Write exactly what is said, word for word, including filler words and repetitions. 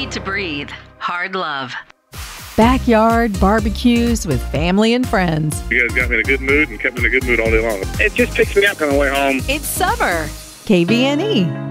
need to breathe. Hard Love. Backyard barbecues with family and friends. You guys got me in a good mood and kept me in a good mood all day long. It just picks me up on the way home. It's summer. K V N E.